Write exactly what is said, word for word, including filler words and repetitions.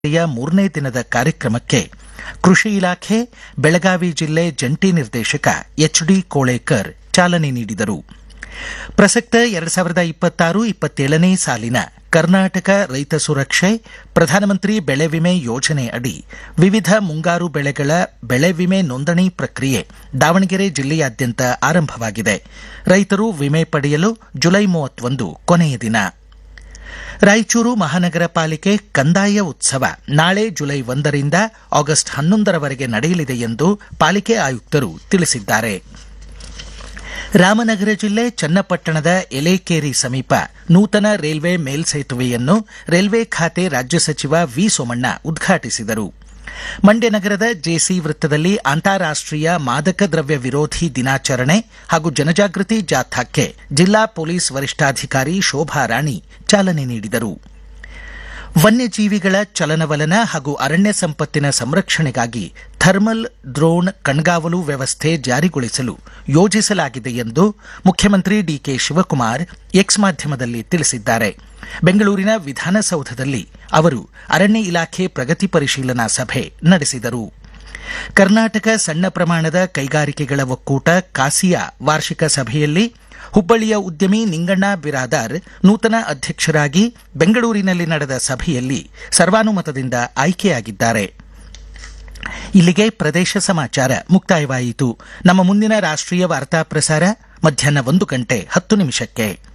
ಮೂರನೇ ದಿನದ ಕಾರ್ಯಕ್ರಮಕ್ಕೆ ಕೃಷಿ ಇಲಾಖೆ ಬೆಳಗಾವಿ ಜಿಲ್ಲೆ ಜಂಟಿ ನಿರ್ದೇಶಕ ಎಚ್ ಡಿ ಕೋಳೇಕರ್ ಚಾಲನೆ ನೀಡಿದರು. ಪ್ರಸಕ್ತ ಎರಡು ಸಾವಿರದ ಇಪ್ಪತ್ತಾರು ಇಪ್ಪತ್ತೇಳನೇ ಸಾಲಿನ ಕರ್ನಾಟಕ ರೈತ ಸುರಕ್ಷೆ ಪ್ರಧಾನಮಂತ್ರಿ ಬೆಳೆ ವಿಮೆ ಯೋಜನೆ ಅಡಿ ವಿವಿಧ ಮುಂಗಾರು ಬೆಳೆಗಳ ಬೆಳೆ ವಿಮೆ ನೋಂದಣಿ ಪ್ರಕ್ರಿಯೆ ದಾವಣಗೆರೆ ಜಿಲ್ಲೆಯಾದ್ಯಂತ ಆರಂಭವಾಗಿದೆ. ರೈತರು ವಿಮೆ ಪಡೆಯಲು ಜುಲೈ ಮೂವತ್ತೊಂದು ಕೊನೆಯ ದಿನ. ರಾಯಚೂರು ಮಹಾನಗರ ಪಾಲಿಕೆ ಕಂದಾಯ ಉತ್ಸವ ನಾಳೆ ಜುಲೈ ಒಂದರಿಂದ ಆಗಸ್ಟ್ ಹನ್ನೊಂದರವರೆಗೆ ನಡೆಯಲಿದೆ ಎಂದು ಪಾಲಿಕೆ ಆಯುಕ್ತರು ತಿಳಿಸಿದ್ದಾರೆ. ರಾಮನಗರ ಜಿಲ್ಲೆ ಚನ್ನಪಟ್ಟಣದ ಎಲೆಕೇರಿ ಸಮೀಪ ನೂತನ ರೈಲ್ವೆ ಮೇಲ್ಸೇತುವೆಯನ್ನು ರೈಲ್ವೆ ಖಾತೆ ರಾಜ್ಯ ಸಚಿವ ವಿ ಸೋಮಣ್ಣ ಉದ್ಘಾಟಿಸಿದರು. ಮಂಡ್ಯ ನಗರದ ಜೆಸಿ ವೃತ್ತದಲ್ಲಿ ಅಂತಾರಾಷ್ಟೀಯ ಮಾದಕ ದ್ರವ್ಯ ವಿರೋಧಿ ದಿನಾಚರಣೆ ಹಾಗೂ ಜನಜಾಗೃತಿ ಜಾಥಾಕ್ಕೆ ಜಿಲ್ಲಾ ಪೊಲೀಸ್ ವರಿಷ್ಠಾಧಿಕಾರಿ ಶೋಭಾ ರಾಣಿ ಚಾಲನೆ ನೀಡಿದರು. ವನ್ಯಜೀವಿಗಳ ಚಲನವಲನ ಹಾಗೂ ಅರಣ್ಯ ಸಂಪತ್ತಿನ ಸಂರಕ್ಷಣೆಗಾಗಿ ಥರ್ಮಲ್ ಡ್ರೋನ್ ಕಣ್ಗಾವಲು ವ್ಯವಸ್ಥೆ ಜಾರಿಗೊಳಿಸಲು ಯೋಜಿಸಲಾಗಿದೆ ಎಂದು ಮುಖ್ಯಮಂತ್ರಿ ಡಿಕೆ ಶಿವಕುಮಾರ್ ಎಕ್ಸ್ ಮಾಧ್ಯಮದಲ್ಲಿ ತಿಳಿಸಿದ್ದಾರೆ. ಬೆಂಗಳೂರಿನ ವಿಧಾನಸೌಧದಲ್ಲಿ ಅವರು ಅರಣ್ಯ ಇಲಾಖೆ ಪ್ರಗತಿ ಪರಿಶೀಲನಾ ಸಭೆ ನಡೆಸಿದರು. ಕರ್ನಾಟಕ ಸಣ್ಣ ಪ್ರಮಾಣದ ಕೈಗಾರಿಕೆಗಳ ಒಕ್ಕೂಟ ಕಾಸಿಯಾ ವಾರ್ಷಿಕ ಸಭೆಯಲ್ಲಿ ಹುಬ್ಬಳ್ಳಿಯ ಉದ್ಯಮಿ ನಿಂಗಣ್ಣ ಬಿರಾದಾರ್ ನೂತನ ಅಧ್ಯಕ್ಷರಾಗಿ ಬೆಂಗಳೂರಿನಲ್ಲಿ ನಡೆದ ಸಭೆಯಲ್ಲಿ ಸರ್ವಾನುಮತದಿಂದ ಆಯ್ಕೆಯಾಗಿದ್ದಾರೆ. ಇಲ್ಲಿಗೆ ಪ್ರದೇಶ ಸಮಾಚಾರ ಮುಕ್ತಾಯವಾಯಿತು. ನಮ್ಮ ಮುಂದಿನ ರಾಷ್ಟ್ರೀಯ ವಾರ್ತಾ ಪ್ರಸಾರ ಮಧ್ಯಾಹ್ನ ಒಂದು ಗಂಟೆ ಹತ್ತು ನಿಮಿಷಕ್ಕೆ.